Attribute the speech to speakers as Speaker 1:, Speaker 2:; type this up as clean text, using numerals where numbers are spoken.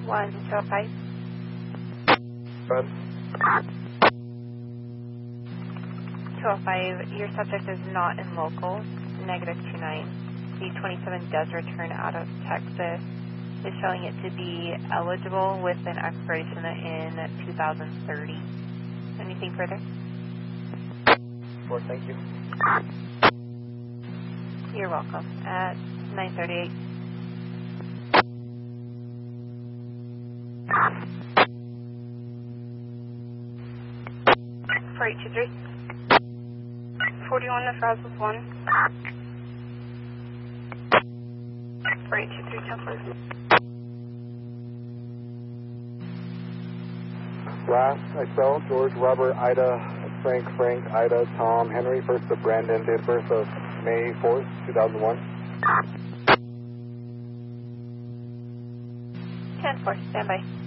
Speaker 1: 105.
Speaker 2: Good.
Speaker 1: 205, your subject is not in local, negative 29. The 27 does return out of Texas. Is showing it to be eligible with an expiration in 2030. Anything further?
Speaker 2: Well, thank you.
Speaker 1: You're welcome. At 9:38. For 823.
Speaker 3: 41 to Brazos 1. For 823, Templars.
Speaker 2: Last, Excel, George, Robert, Ida, Frank, Ida, Tom, Henry, first of Brandon, date of birth of May 4th, 2001.
Speaker 1: 10-4, stand by.